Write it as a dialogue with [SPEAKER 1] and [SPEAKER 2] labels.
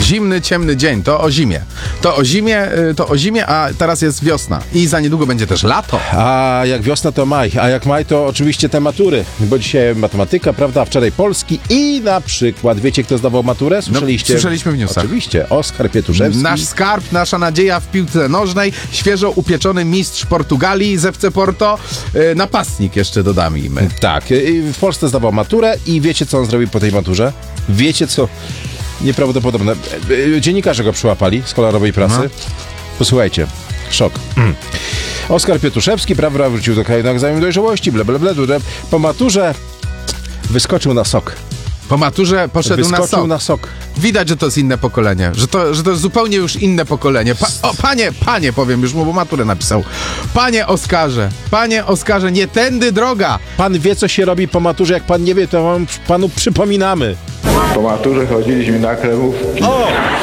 [SPEAKER 1] Zimny, ciemny dzień, to o zimie. To o zimie, a teraz jest wiosna. I za niedługo będzie też lato.
[SPEAKER 2] A jak wiosna to maj, a jak maj to oczywiście te matury, bo dzisiaj matematyka, prawda, a wczoraj polski i na przykład, wiecie kto zdawał maturę? Słyszeliście?
[SPEAKER 1] Słyszeliśmy w newsach.
[SPEAKER 2] Oczywiście, Oskar Pietuszewski.
[SPEAKER 1] Nasz skarb, nasza nadzieja w piłce nożnej, świeżo upieczony mistrz Portugalii z FC Porto, napastnik jeszcze dodajmy.
[SPEAKER 2] Tak, w Polsce zdawał maturę i wiecie co on zrobił po tej maturze? Wiecie co? Nieprawdopodobne. Dziennikarze go przyłapali z kolorowej prasy.
[SPEAKER 1] No.
[SPEAKER 2] Posłuchajcie, szok. Oskar Pietuszewski, prawda, wrócił do kraju na egzamin dojrzałości, bla, bla, bla, bla. Po maturze wyskoczył na sok.
[SPEAKER 1] Po maturze poszedł na sok. Widać, że to jest inne pokolenie, że to jest zupełnie już inne pokolenie. Panie, powiem już mu, bo maturę napisał. Panie Oskarze, nie tędy droga.
[SPEAKER 2] Pan wie, co się robi po maturze, jak pan nie wie, to panu przypominamy.
[SPEAKER 3] Po maturze chodziliśmy na kremówki.
[SPEAKER 2] O!